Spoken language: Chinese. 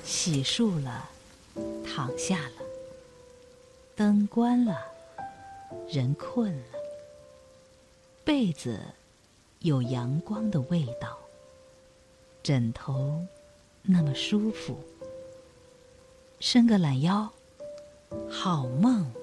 洗漱了，躺下了，灯关了，人困了。被子有阳光的味道，枕头那么舒服，伸个懒腰，好梦